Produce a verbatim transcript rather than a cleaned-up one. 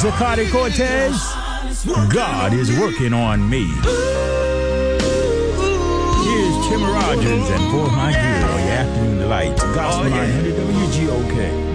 Zaccardi Cortez. God is working on me. Here's Tim Rogers and For My Girl, your afternoon delights. Gospel nine hundred W G O K.